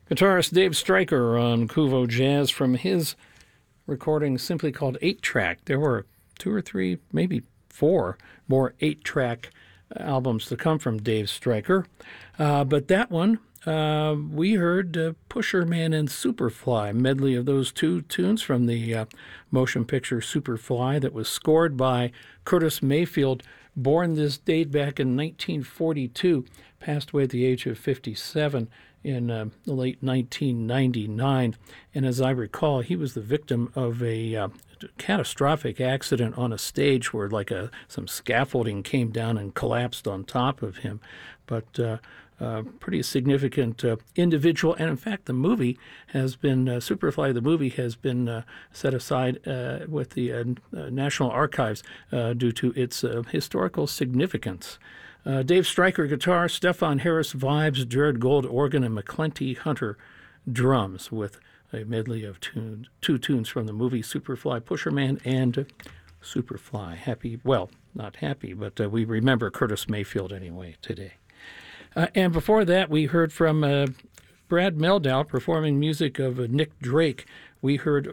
Guitarist Dave Stryker on Kuvo Jazz from his recording simply called 8-Track. There were 2 or 3, maybe 4 more 8-track albums to come from Dave Stryker. But that one, we heard Pusher Man and Superfly, medley of those two tunes from the motion picture Superfly that was scored by Curtis Mayfield, born this date back in 1942, passed away at the age of 57 in the late 1999. And as I recall, he was the victim of a catastrophic accident on a stage where some scaffolding came down and collapsed on top of him. But pretty significant individual. And in fact, the movie has been, Superfly, the movie has been set aside with the National Archives due to its historical significance. Dave Stryker guitar, Stefan Harris vibes, Jared Gold organ, and McClenty Hunter drums with a medley of two tunes from the movie Superfly, Pusher Man and Superfly. Happy, well, not happy, but we remember Curtis Mayfield anyway today. And before that, we heard from Brad Mehldau performing music of Nick Drake. We heard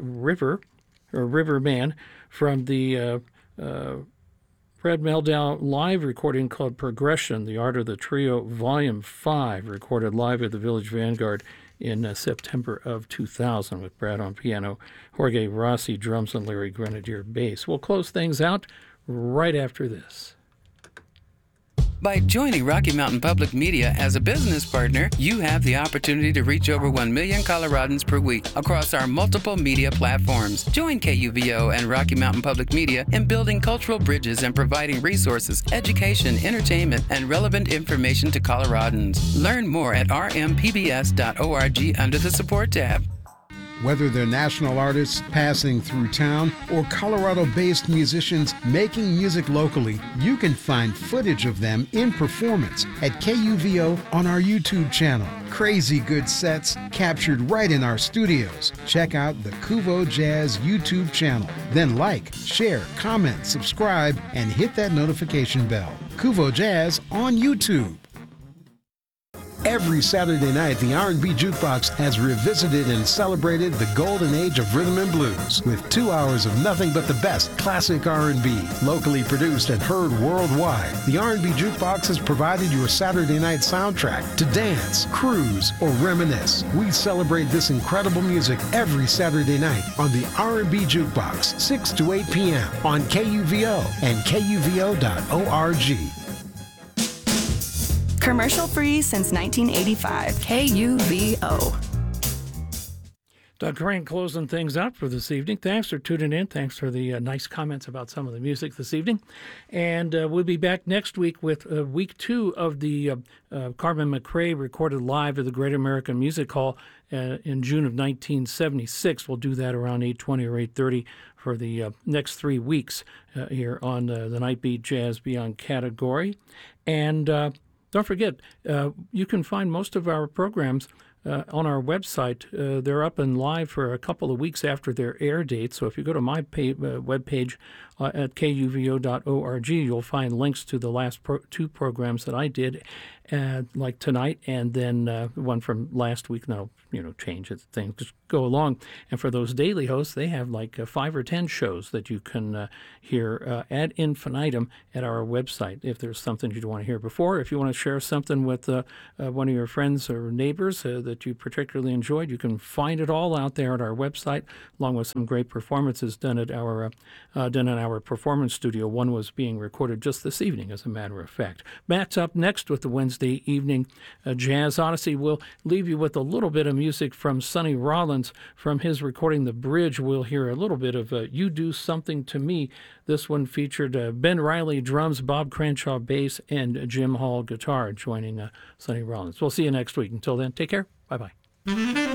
Riverman from the Brad Mehldau live recording called Progression, The Art of the Trio, Volume 5, recorded live at the Village Vanguard in September of 2000 with Brad on piano, Jorge Rossi drums, and Larry Grenadier bass. We'll close things out right after this. By joining Rocky Mountain Public Media as a business partner, you have the opportunity to reach over 1 million Coloradans per week across our multiple media platforms. Join KUVO and Rocky Mountain Public Media in building cultural bridges and providing resources, education, entertainment, and relevant information to Coloradans. Learn more at rmpbs.org under the Support tab. Whether they're national artists passing through town or Colorado-based musicians making music locally, you can find footage of them in performance at KUVO on our YouTube channel. Crazy good sets captured right in our studios. Check out the Kuvo Jazz YouTube channel. Then like, share, comment, subscribe, and hit that notification bell. Kuvo Jazz on YouTube. Every Saturday night, the R&B Jukebox has revisited and celebrated the golden age of rhythm and blues with 2 hours of nothing but the best classic R&B, locally produced and heard worldwide. The R&B Jukebox has provided your Saturday night soundtrack to dance, cruise, or reminisce. We celebrate this incredible music every Saturday night on the R&B Jukebox, 6 to 8 p.m. on KUVO and KUVO.org. Commercial-free since 1985. KUVO. Doug Crane closing things out for this evening. Thanks for tuning in. Thanks for the nice comments about some of the music this evening. And we'll be back next week with week 2 of the Carmen McRae recorded live at the Great American Music Hall in June of 1976. We'll do that around 8:20 or 8:30 for the next 3 weeks here on the Nightbeat Jazz Beyond category. And don't forget, you can find most of our programs on our website. They're up and live for a couple of weeks after their air date. So if you go to my webpage at kuvo.org, you'll find links to the last 2 programs that I did, like tonight, and then one from last week. Now, change it, things just go along. And for those daily hosts, they have like 5 or 10 shows that you can hear ad infinitum at our website. If there's something you want to hear before, if you want to share something with one of your friends or neighbors that you particularly enjoyed, you can find it all out there at our website, along with some great performances done at our in our performance studio. One was being recorded just this evening, as a matter of fact. Matt's up next with the Wednesday evening Jazz Odyssey. We'll leave you with a little bit of music from Sonny Rollins from his recording The Bridge. We'll hear a little bit of You Do Something to Me. This one featured Ben Riley drums, Bob Cranshaw bass, and Jim Hall guitar joining Sonny Rollins. We'll see you next week. Until then, take care. Bye-bye.